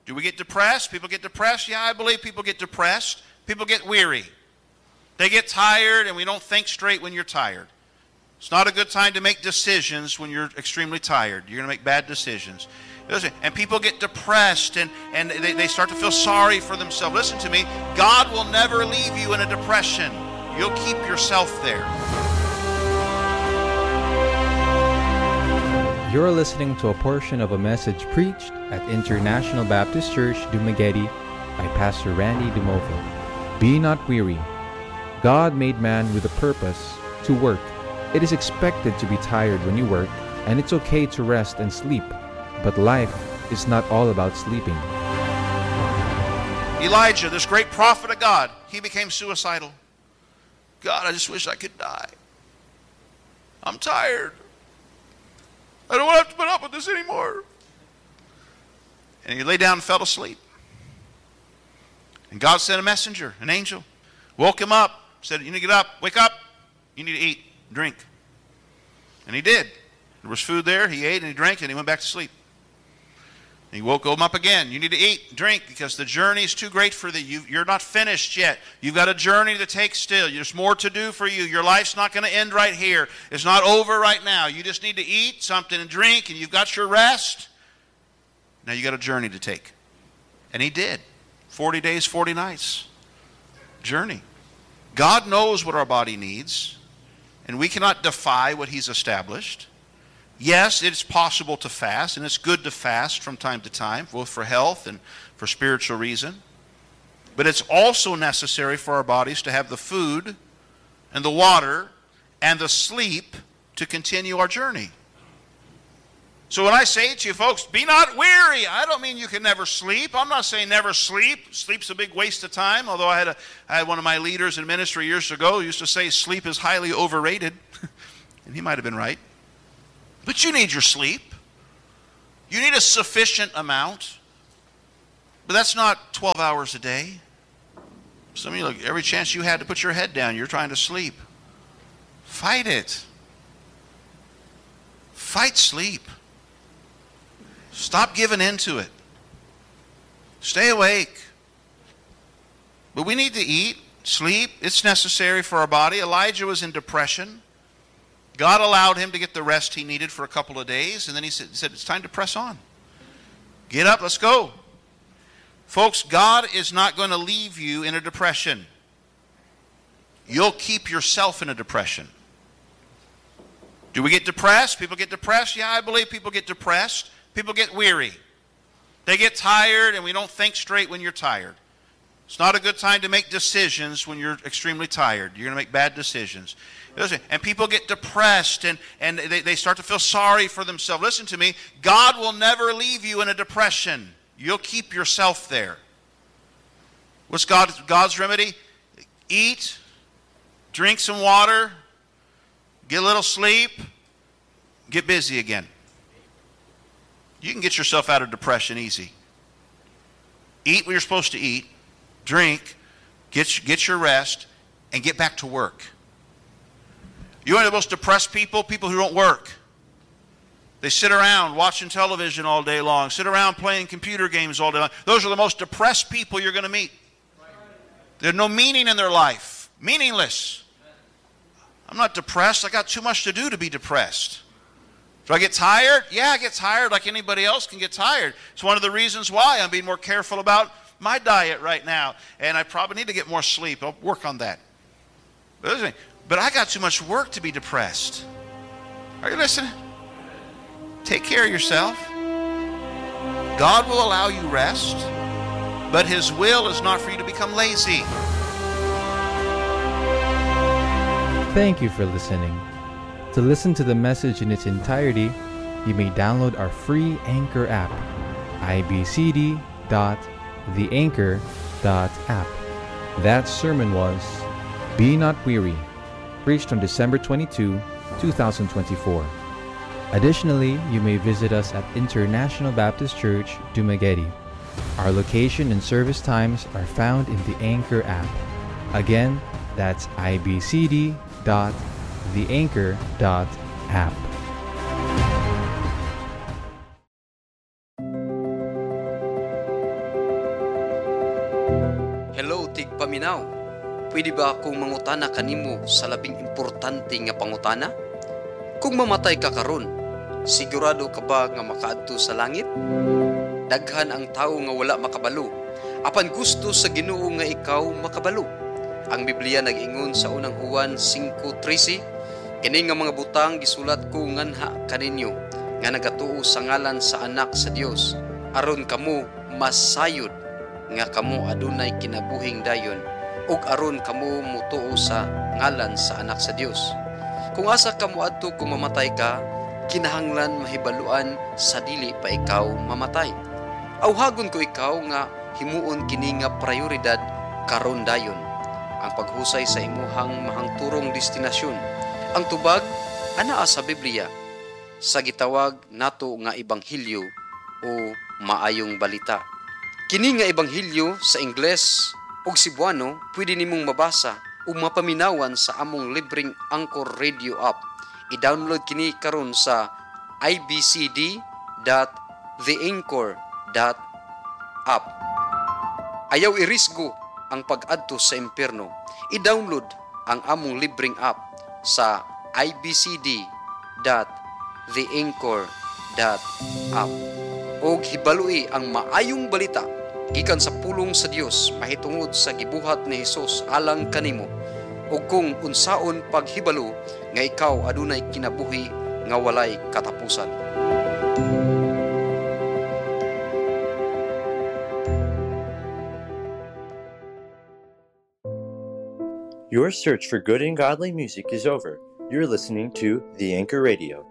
Do we get depressed? People get depressed? Yeah, I believe people get depressed. People get weary. They get tired, and we don't think straight when you're tired. It's not a good time to make decisions when you're extremely tired. You're going to make bad decisions. And people get depressed, and they start to feel sorry for themselves. Listen to me. God will never leave you in a depression. You'll keep yourself there. You're listening to a portion of a message preached at International Baptist Church, Dumaguete by Pastor Randy DeMovo. Be not weary. God made man with a purpose to work. It is expected to be tired when you work, and it's okay to rest and sleep. But life is not all about sleeping. Elijah, this great prophet of God, he became suicidal. God, I just wish I could die. I'm tired. I don't want to have to put up with this anymore. And he lay down and fell asleep. And God sent a messenger, an angel, woke him up, said, you need to get up, wake up, you need to eat, drink. And he did. There was food there, he ate and he drank and he went back to sleep. And he woke him up again. You need to eat, drink, because the journey is too great for you. You're not finished yet. You've got a journey to take still. There's more to do for you. Your life's not going to end right here. It's not over right now. You just need to eat something and drink, and you've got your rest. Now you got a journey to take. And he did. 40 days, 40 nights. Journey. God knows what our body needs, and we cannot defy what he's established. Yes, it's possible to fast, and it's good to fast from time to time, both for health and for spiritual reason. But it's also necessary for our bodies to have the food and the water and the sleep to continue our journey. So when I say to you folks, be not weary, I don't mean you can never sleep. I'm not saying never sleep. Sleep's a big waste of time, although I had one of my leaders in ministry years ago who used to say sleep is highly overrated. And he might have been right. But you need your sleep. You need a sufficient amount. But that's not 12 hours a day. Some of you, look, every chance you had to put your head down, you're trying to sleep. Fight it. Fight sleep. Stop giving in to it. Stay awake. But we need to eat, sleep. It's necessary for our body. Elijah was in depression. God allowed him to get the rest he needed for a couple of days, and then he said, it's time to press on. Get up, let's go. Folks, God is not going to leave you in a depression. You'll keep yourself in a depression. Do we get depressed? People get depressed? Yeah, I believe people get depressed. People get weary. They get tired, and we don't think straight when you're tired. It's not a good time to make decisions when you're extremely tired. You're going to make bad decisions. And people get depressed, and they start to feel sorry for themselves. Listen to me. God will never leave you in a depression. You'll keep yourself there. What's God's remedy? Eat, drink some water, get a little sleep, get busy again. You can get yourself out of depression easy. Eat what you're supposed to eat, drink, get your rest, and get back to work. You know the most depressed people? People who don't work. They sit around watching television all day long, sit around playing computer games all day long. Those are the most depressed people you're going to meet. There's no meaning in their life. Meaningless. I'm not depressed. I got too much to do to be depressed. Do I get tired? Yeah, I get tired like anybody else can get tired. It's one of the reasons why I'm being more careful about my diet right now. And I probably need to get more sleep. I'll work on that. But I got too much work to be depressed. Are you listening? Take care of yourself. God will allow you rest, but his will is not for you to become lazy. Thank you for listening. To listen to the message in its entirety, you may download our free Anchor app, ibcd.theanchor.app. That sermon was Be Not Weary, preached on December 22, 2024. Additionally, you may visit us at International Baptist Church, Dumaguete. Our location and service times are found in the Anchor app. Again, that's ibcd.theanchor.app. tigpaminaw. Pwede ba akong mangutana kanimo sa labing importante nga pangutana? Kung mamatay ka karon, sigurado ka ba nga makaadto sa langit? Daghan ang tawo nga wala makabalo, apan gusto sa Ginoo nga ikaw makabalo. Ang Biblia nag-ingon sa unang Juan 5:13, kini nga mga butang gisulat ko nganha kaninyo, nga nagatuo sa ngalan sa Anak sa Dios, aron kamo masayod nga kamo adunay kinabuhing dayon, ug aron kamo mutuo sa ngalan sa Anak sa Dios. Kung asa kamo adto kung mamatay ka, kinahanglan mahibaluan sa dili pa ikaw mamatay. Awhagon ko ikaw nga himuon kini nga prioridad karon dayon, ang paghusay sa imuhang mahangturong destinasyon. Ang tubag anaa sa Biblia, sa gitawag nato nga ebanghelyo o maayong balita. Kini nga ebanghelyo sa Ingles ug Cebuano pwede nimong mabasa o mapaminawan sa among libreng Anchor Radio app. I-download kini karon sa ibcd.theanchor.app. Ayaw irisgo ang pag-adto sa impyerno. I-download ang among libreng app sa ibcd.theanchor.app. Og hibalui ang maayong balita gikan sa pulong sa Dios mahitungod sa gibuhat ni Hesus alang kanimo, ug kung unsaon paghibalo nga ikaw adunay kinabuhi nga walay katapusan. Your search for good and godly music is over. You're listening to The Anchor Radio.